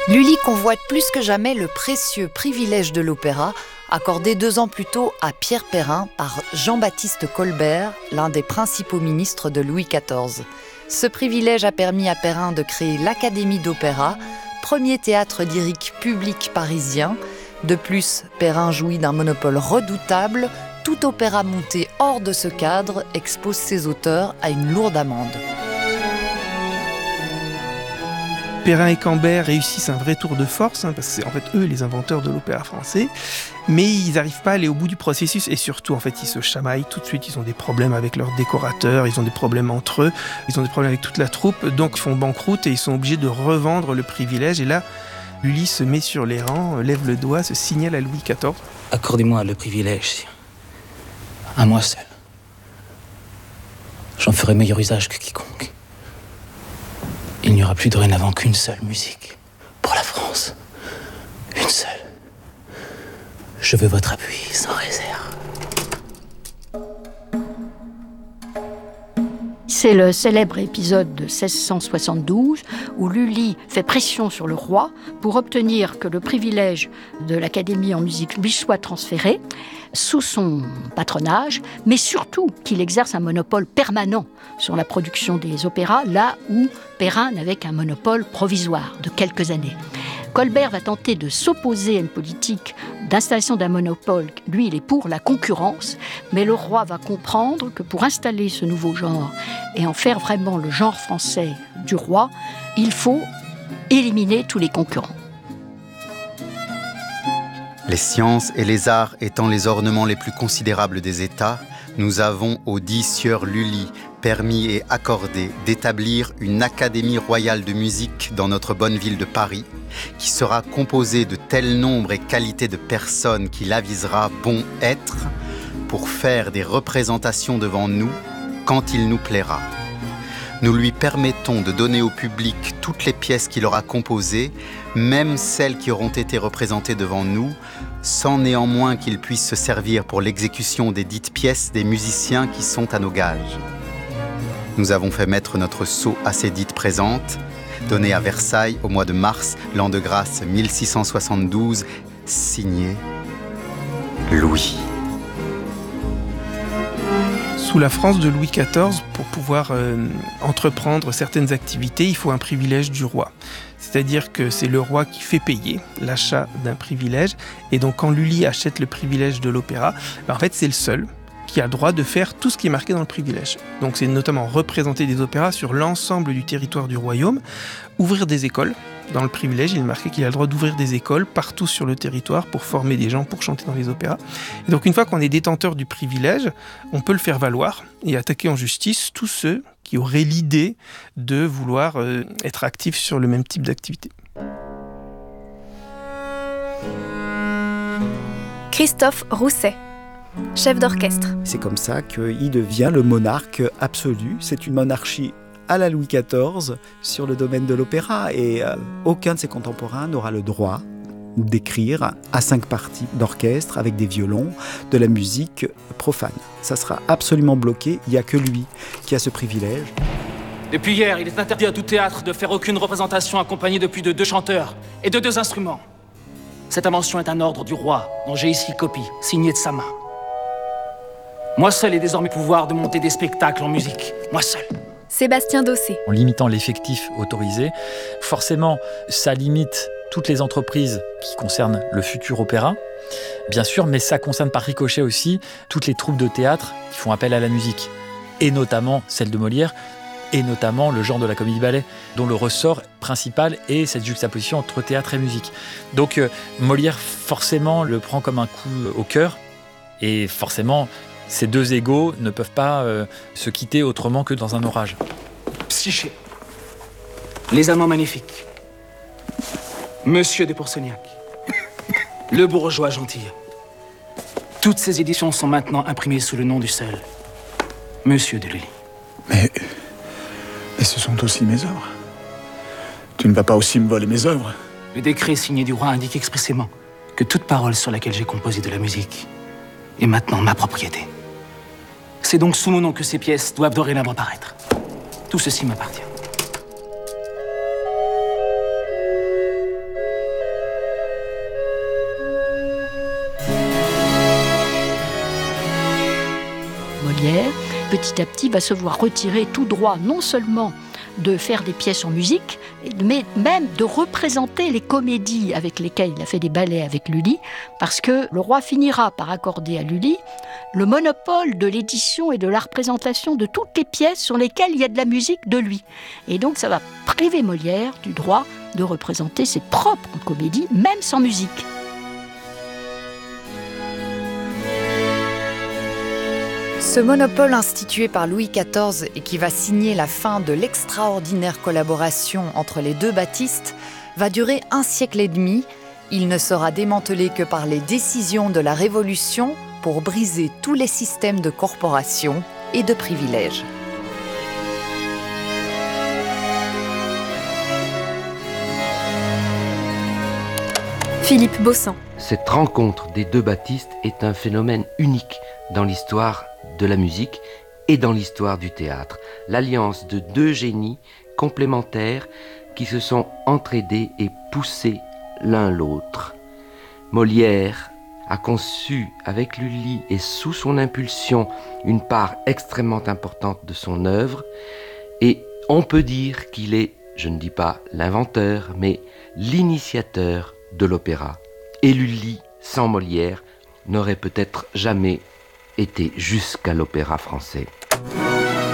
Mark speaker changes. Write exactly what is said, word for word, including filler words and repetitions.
Speaker 1: Lully convoite plus que jamais le précieux privilège de l'opéra, accordé deux ans plus tôt à Pierre Perrin par Jean-Baptiste Colbert, l'un des principaux ministres de Louis quatorze. Ce privilège a permis à Perrin de créer l'Académie d'Opéra, premier théâtre lyrique public parisien. De plus, Perrin jouit d'un monopole redoutable. Tout opéra monté hors de ce cadre expose ses auteurs à une lourde amende.
Speaker 2: Perrin et Cambert réussissent un vrai tour de force, hein, parce que c'est en fait eux les inventeurs de l'opéra français, mais ils n'arrivent pas à aller au bout du processus et surtout en fait ils se chamaillent tout de suite, ils ont des problèmes avec leurs décorateurs, ils ont des problèmes entre eux, ils ont des problèmes avec toute la troupe, donc ils font banqueroute et ils sont obligés de revendre le privilège et là Lully se met sur les rangs, lève le doigt, se signale à Louis quatorze.
Speaker 3: Accordez-moi le privilège, à moi seul. J'en ferai meilleur usage que quiconque. Il n'y aura plus dorénavant qu'une seule musique pour la France. Une seule. Je veux votre appui sans réserve.
Speaker 4: C'est le célèbre épisode de seize cent soixante-douze où Lully fait pression sur le roi pour obtenir que le privilège de l'Académie en musique lui soit transféré sous son patronage, mais surtout qu'il exerce un monopole permanent sur la production des opéras, là où Perrin n'avait qu'un monopole provisoire de quelques années. Colbert va tenter de s'opposer à une politique d'installation d'un monopole. Lui, il est pour la concurrence, mais le roi va comprendre que pour installer ce nouveau genre et en faire vraiment le genre français du roi, il faut éliminer tous les concurrents.
Speaker 5: Les sciences et les arts étant les ornements les plus considérables des États, nous avons au dit sieur Lully permis et accordé d'établir une académie royale de musique dans notre bonne ville de Paris, qui sera composée de tel nombre et qualité de personnes qu'il avisera bon être pour faire des représentations devant nous quand il nous plaira. Nous lui permettons de donner au public toutes les pièces qu'il aura composées, même celles qui auront été représentées devant nous, sans néanmoins qu'il puisse se servir pour l'exécution des dites pièces des musiciens qui sont à nos gages. Nous avons fait mettre notre sceau à ces dites présentes, donné à Versailles au mois de mars, l'an de grâce mille six cent soixante-douze, signé Louis.
Speaker 2: Sous la France de Louis quatorze, pour pouvoir euh, entreprendre certaines activités, il faut un privilège du roi. C'est-à-dire que c'est le roi qui fait payer l'achat d'un privilège. Et donc quand Lully achète le privilège de l'opéra, ben en fait c'est le seul qui a le droit de faire tout ce qui est marqué dans le privilège. Donc c'est notamment représenter des opéras sur l'ensemble du territoire du royaume, ouvrir des écoles. Dans le privilège, il est marqué qu'il a le droit d'ouvrir des écoles partout sur le territoire pour former des gens pour chanter dans les opéras. Et donc une fois qu'on est détenteur du privilège, on peut le faire valoir et attaquer en justice tous ceux qui auraient l'idée de vouloir euh, être actifs sur le même type d'activité.
Speaker 6: Christophe Rousset, chef d'orchestre.
Speaker 7: C'est comme ça qu'il devient le monarque absolu. C'est une monarchie à la Louis quatorze sur le domaine de l'opéra et euh, aucun de ses contemporains n'aura le droit d'écrire à cinq parties d'orchestre avec des violons, de la musique profane. Ça sera absolument bloqué, il n'y a que lui qui a ce privilège.
Speaker 3: Depuis hier, il est interdit à tout théâtre de faire aucune représentation accompagnée de plus de deux chanteurs et de deux instruments. Cette invention est un ordre du roi, dont j'ai ici copie, signée de sa main. Moi seul ai désormais pouvoir de monter des spectacles en musique. Moi seul.
Speaker 6: Sébastien Dossé.
Speaker 8: En limitant l'effectif autorisé, forcément, ça limite toutes les entreprises qui concernent le futur opéra, bien sûr, mais ça concerne par ricochet aussi toutes les troupes de théâtre qui font appel à la musique, et notamment celle de Molière, et notamment le genre de la comédie-ballet, dont le ressort principal est cette juxtaposition entre théâtre et musique. Donc euh, Molière, forcément, le prend comme un coup au cœur, et forcément, ces deux égos ne peuvent pas euh, se quitter autrement que dans un orage.
Speaker 3: Psyché. Les amants magnifiques. Monsieur de Pourceaugnac. Le bourgeois gentil. Toutes ces éditions sont maintenant imprimées sous le nom du seul Monsieur de Lully.
Speaker 9: Mais... mais ce sont aussi mes œuvres. Tu ne vas pas aussi me voler mes œuvres?
Speaker 3: Le décret signé du roi indique expressément que toute parole sur laquelle j'ai composé de la musique est maintenant ma propriété. C'est donc sous mon nom que ces pièces doivent dorénavant paraître. Tout ceci m'appartient.
Speaker 4: petit à petit va se voir retirer tout droit, non seulement de faire des pièces en musique, mais même de représenter les comédies avec lesquelles il a fait des ballets avec Lully, parce que le roi finira par accorder à Lully le monopole de l'édition et de la représentation de toutes les pièces sur lesquelles il y a de la musique de lui. Et donc ça va priver Molière du droit de représenter ses propres comédies, même sans musique.
Speaker 1: Ce monopole institué par Louis quatorze et qui va signer la fin de l'extraordinaire collaboration entre les deux Baptistes va durer un siècle et demi. Il ne sera démantelé que par les décisions de la Révolution pour briser tous les systèmes de corporation et de privilèges.
Speaker 6: Philippe Baussan.
Speaker 10: Cette rencontre des deux Baptistes est un phénomène unique dans l'histoire de la musique et dans l'histoire du théâtre. L'alliance de deux génies complémentaires qui se sont entraidés et poussés l'un l'autre. Molière a conçu avec Lully et sous son impulsion une part extrêmement importante de son œuvre et on peut dire qu'il est, je ne dis pas l'inventeur, mais l'initiateur de l'opéra. Et Lully, sans Molière, n'aurait peut-être jamais été jusqu'à l'opéra français.